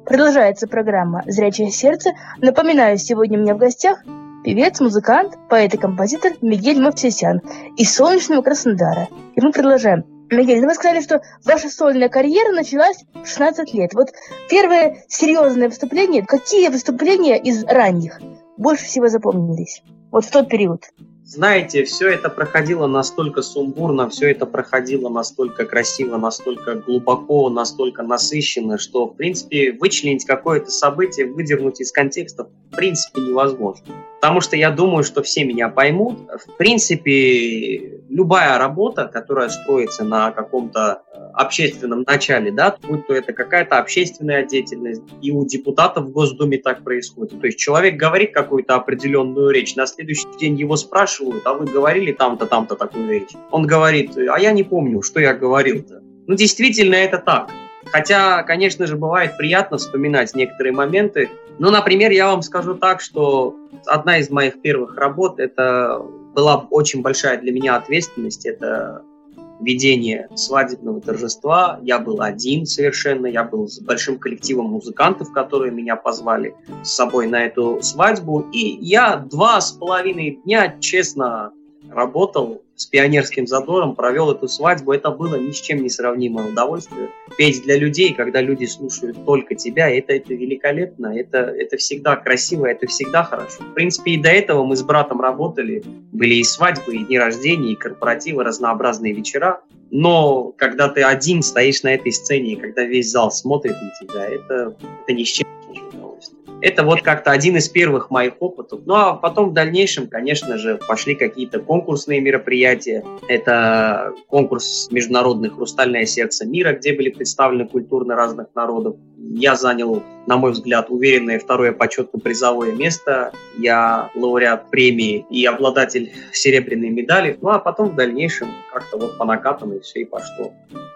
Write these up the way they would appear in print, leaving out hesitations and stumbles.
Продолжается программа «Зрячее сердце». Напоминаю, сегодня у меня в гостях певец, музыкант, поэт и композитор Мигель Мовсесян из солнечного Краснодара. И мы продолжаем. Мигель, вы сказали, что ваша сольная карьера началась в 16 лет. Вот первое серьезное выступление, какие выступления из ранних больше всего запомнились? Вот в тот период. Знаете, все это проходило настолько сумбурно, все это проходило настолько красиво, настолько глубоко, настолько насыщенно, что, в принципе, вычленить какое-то событие, выдернуть из контекста, в принципе, невозможно. Потому что я думаю, что все меня поймут. В принципе, любая работа, которая строится на каком-то общественном начале, да, будь то это какая-то общественная деятельность, и у депутатов в Госдуме так происходит. То есть человек говорит какую-то определенную речь, на следующий день его спрашивают, а вы говорили там-то, там-то такую речь? Он говорит, а я не помню, что я говорил-то. Ну, действительно, это так. Хотя, конечно же, бывает приятно вспоминать некоторые моменты. Ну, например, я вам скажу так, что одна из моих первых работ, это была очень большая для меня ответственность, это ведение свадебного торжества. Я был один совершенно, я был с большим коллективом музыкантов, которые меня позвали с собой на эту свадьбу. И я 2,5 дня, честно, работал с пионерским задором, провел эту свадьбу. Это было ни с чем не сравнимое удовольствие. Петь для людей, когда люди слушают только тебя, это великолепно, это всегда красиво, это всегда хорошо. В принципе, и до этого мы с братом работали. Были и свадьбы, и дни рождения, и корпоративы, разнообразные вечера. Но когда ты один стоишь на этой сцене, и когда весь зал смотрит на тебя, это ни с чем не удовольствие. Это вот как-то один из первых моих опытов. Ну, а потом в дальнейшем, конечно же, пошли какие-то конкурсные мероприятия. Это конкурс международный «Хрустальное сердце мира», где были представлены культуры разных народов. Я занял, на мой взгляд, уверенное второе почетно-призовое место. Я лауреат премии и обладатель серебряной медали. Ну, а потом в дальнейшем как-то вот по накатанной все и пошло.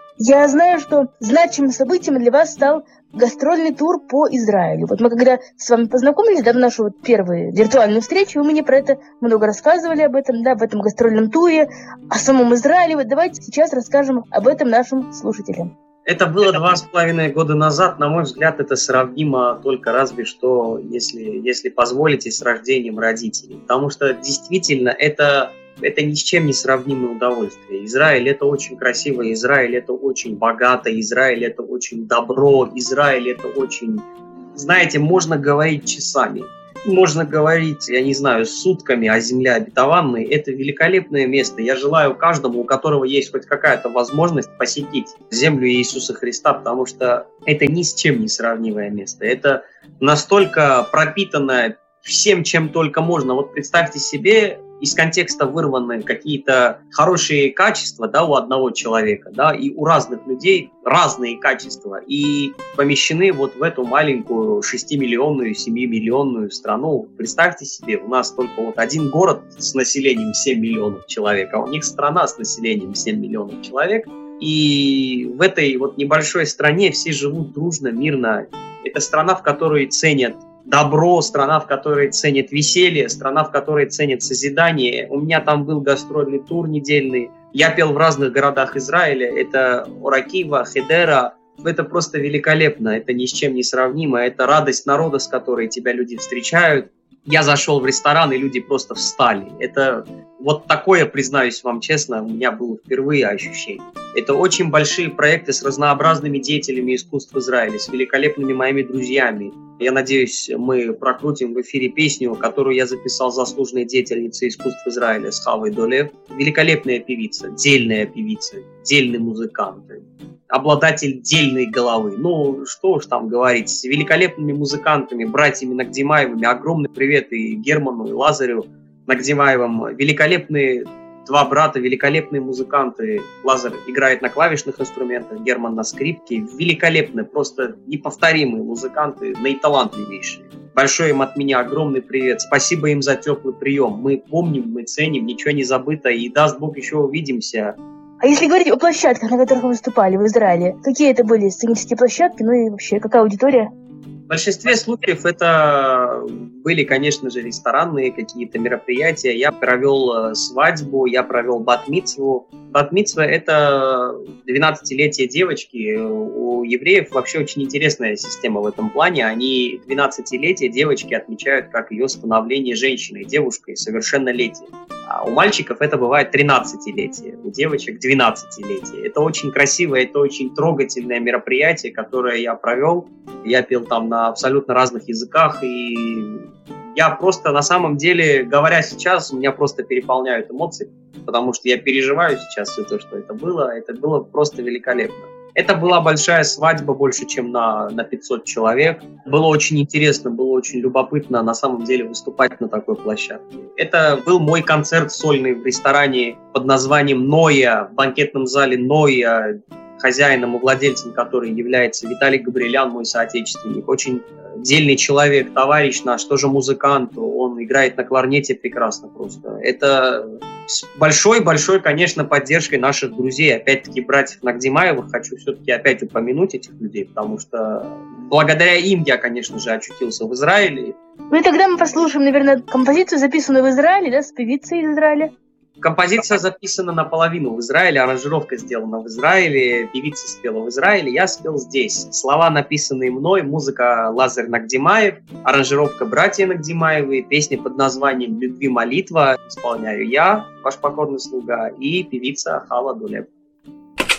Я знаю, что значимым событием для вас стал гастрольный тур по Израилю. Вот мы когда с вами познакомились, да, в нашу вот первую виртуальную встречу, вы мне про это много рассказывали об этом, да, об этом гастрольном туре, о самом Израиле. Вот давайте сейчас расскажем об этом нашим слушателям. Это было 2,5 года назад. На мой взгляд, это сравнимо только разве что, если позволите, с рождением родителей. Потому что действительно это ни с чем не сравнимое удовольствие. Израиль – это очень красиво, Израиль – это очень богато, Израиль – это очень добро, Израиль – это очень… Знаете, можно говорить часами, можно говорить, я не знаю, сутками о земле обетованной. Это великолепное место. Я желаю каждому, у которого есть хоть какая-то возможность, посетить землю Иисуса Христа, потому что это ни с чем не сравнимое место. Это настолько пропитанное всем, чем только можно. Вот представьте себе, из контекста вырваны какие-то хорошие качества, да, у одного человека, да, и у разных людей разные качества, и помещены вот в эту маленькую 6-миллионную, 7-миллионную страну. Представьте себе, у нас только вот один город с населением 7 миллионов человек, а у них страна с населением 7 миллионов человек, и в этой вот небольшой стране все живут дружно, мирно. Это страна, в которой ценят добро, страна, в которой ценят веселье, страна, в которой ценят созидание. У меня там был гастрольный тур недельный. Я пел в разных городах Израиля. Это Оракива, Хедера. Это просто великолепно. Это ни с чем не сравнимо. Это радость народа, с которой тебя люди встречают. Я зашел в ресторан, и люди просто встали. Это вот такое, признаюсь вам честно, у меня было впервые ощущение. Это очень большие проекты с разнообразными деятелями искусств в Израиле, с великолепными моими друзьями. Я надеюсь, мы прокрутим в эфире песню, которую я записал с заслуженной деятельницей искусств Израиля, с Хавой Долев. Великолепная певица, дельный музыкант, обладатель дельной головы. Ну, что уж там говорить, с великолепными музыкантами, братьями Нагдимаевыми. Огромный привет и Герману, и Лазарю Нагдимаевым. Великолепные два брата, великолепные музыканты. Лазарь играет на клавишных инструментах, Герман на скрипке. Великолепные, просто неповторимые музыканты, наиталантливейшие. Большой им от меня огромный привет. Спасибо им за теплый прием. Мы помним, мы ценим, ничего не забыто. И даст Бог, еще увидимся. А если говорить о площадках, на которых вы выступали в Израиле, какие это были сценические площадки, ну и вообще, какая аудитория? В большинстве случаев это были, конечно же, ресторанные какие-то мероприятия. Я провел свадьбу, я провел бат-мицву. Бат-мицва – это 12-летие девочки. У евреев вообще очень интересная система в этом плане. Они 12-летие девочки отмечают как ее становление женщиной, девушкой, совершеннолетие. А у мальчиков это бывает 13-летие, у девочек 12-летие. Это очень красивое, это очень трогательное мероприятие, которое я провел. Я пел там на абсолютно разных языках, и я просто, на самом деле, говоря сейчас, меня просто переполняют эмоции, потому что я переживаю сейчас все то, что это было просто великолепно. Это была большая свадьба, больше, чем на 500 человек. Было очень интересно, было очень любопытно, на самом деле, выступать на такой площадке. Это был мой концерт сольный в ресторане под названием «Ноя», в банкетном зале «Ноя», хозяином и владельцем который является Виталий Габриэлян, мой соотечественник. Очень дельный человек, товарищ наш, тоже музыкант. Он играет на кларнете прекрасно просто. Это с большой-большой, конечно, поддержкой наших друзей. Опять-таки, братьев Нагдимаевых. Хочу все-таки опять упомянуть этих людей, потому что благодаря им я, конечно же, очутился в Израиле. Ну и тогда мы послушаем, наверное, композицию, записанную в Израиле, да, с певицей из Израиля. Композиция записана наполовину в Израиле, аранжировка сделана в Израиле, певица спела в Израиле, я спел здесь. Слова написанные мной, музыка Лазарь Нагдимаев, аранжировка братья Нагдимаевы, песня под названием «Любви молитва» исполняю я, ваш покорный слуга, и певица Хала Дулеб.